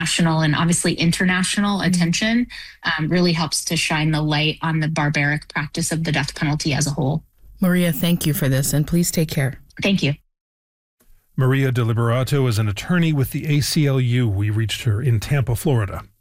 national and obviously international attention really helps to shine the light on the barbaric practice of the death penalty as a whole. Maria, thank you for this, and please take care. Thank you. Maria de Liberato is an attorney with the ACLU. We reached her in Tampa, Florida.